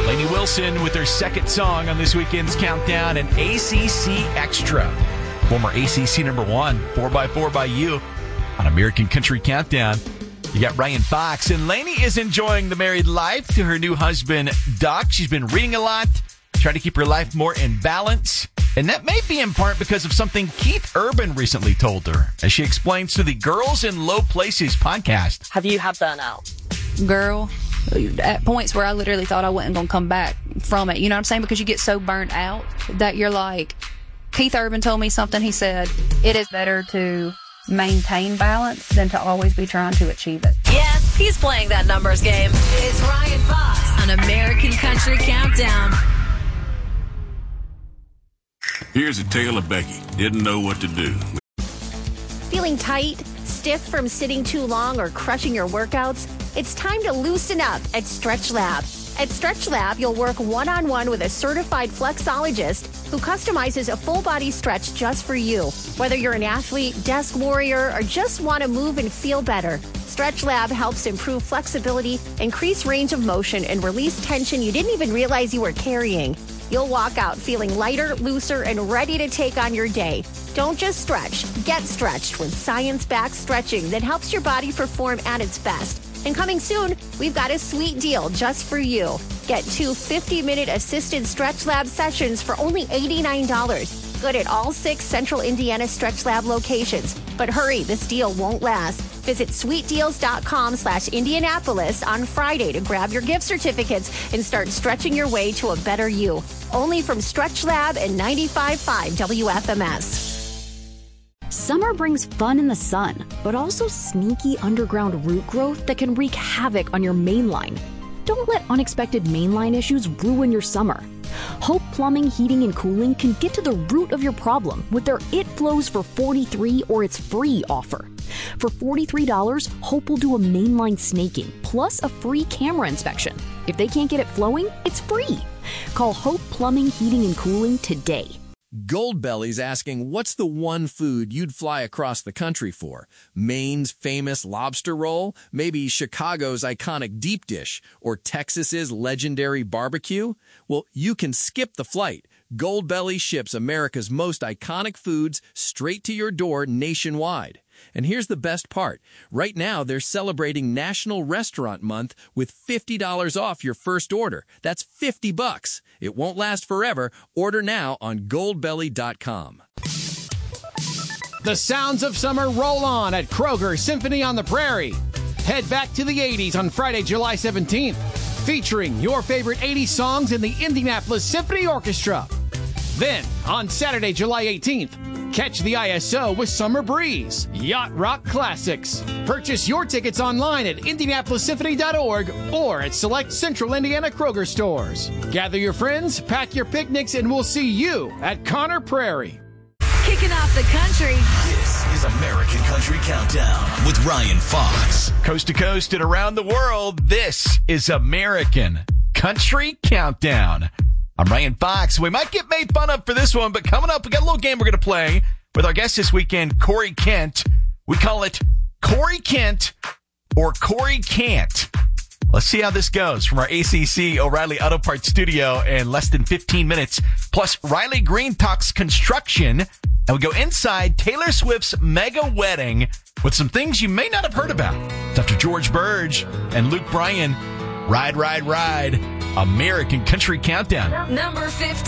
Lainey Wilson with her second song on this weekend's countdown, and ACC Extra. Former ACC number 1, 4x4 by You on American Country Countdown. You got Ryan Fox, and Lainey is enjoying the married life to her new husband, Doc. She's been reading a lot, trying to keep her life more in balance. And that may be in part because of something Keith Urban recently told her, as she explains to the Girls in Low Places podcast. Have you had burnout? Girl, at points where I literally thought I wasn't going to come back from it. You know what I'm saying? Because you get so burnt out that you're like, Keith Urban told me something. He said, it is better to maintain balance than to always be trying to achieve it. Yeah, he's playing that numbers game. It's Ryan Fox on American Country Countdown. Here's a tale of Becky. Didn't know what to do. Feeling tight, stiff from sitting too long, or crushing your workouts? It's time to loosen up at StretchLab. At StretchLab, you'll work one-on-one with a certified flexologist who customizes a full-body stretch just for you. Whether you're an athlete, desk warrior, or just want to move and feel better, StretchLab helps improve flexibility, increase range of motion, and release tension you didn't even realize you were carrying. You'll walk out feeling lighter, looser, and ready to take on your day. Don't just stretch. Get stretched with science-backed stretching that helps your body perform at its best. And coming soon, we've got a sweet deal just for you. Get 2 50-minute assisted StretchLab sessions for only $89. Good at all 6 Central Indiana StretchLab locations. But hurry, this deal won't last. Visit sweetdeals.com/Indianapolis on Friday to grab your gift certificates and start stretching your way to a better you. Only from StretchLab and 95.5 WFMS. Summer brings fun in the sun, but also sneaky underground root growth that can wreak havoc on your main line. Don't let unexpected mainline issues ruin your summer. Hope Plumbing, Heating, and Cooling can get to the root of your problem with their It Flows for $43 or it's free offer. For $43, Hope will do a mainline snaking plus a free camera inspection. If they can't get it flowing, it's free. Call Hope Plumbing, Heating, and Cooling today. Goldbelly's asking, what's the one food you'd fly across the country for? Maine's famous lobster roll? Maybe Chicago's iconic deep dish? Or Texas's legendary barbecue? Well, you can skip the flight. Goldbelly ships America's most iconic foods straight to your door nationwide. And here's the best part. Right now, they're celebrating National Restaurant Month with $50 off your first order. That's $50. It won't last forever. Order now on goldbelly.com. The sounds of summer roll on at Kroger Symphony on the Prairie. Head back to the 80s on Friday, July 17th, featuring your favorite 80s songs in the Indianapolis Symphony Orchestra. Then, on Saturday, July 18th, catch the ISO with Summer Breeze, Yacht Rock Classics. Purchase your tickets online at IndianapolisSymphony.org or at select Central Indiana Kroger stores. Gather your friends, pack your picnics, and we'll see you at Conner Prairie. Kicking off the country. This is American Country Countdown with Ryan Fox. Coast to coast and around the world, this is American Country Countdown. I'm Ryan Fox. We might get made fun of for this one, but coming up, we got a little game we're going to play with our guest this weekend, Corey Kent. We call it Corey Kent or Corey Can't. Let's see how this goes from our ACC O'Reilly Auto Parts studio in less than 15 minutes. Plus, Riley Green talks construction, and we go inside Taylor Swift's mega wedding with some things you may not have heard about. Dr. George Burge and Luke Bryan. Ride, ride, ride. American Country Countdown. Number 15.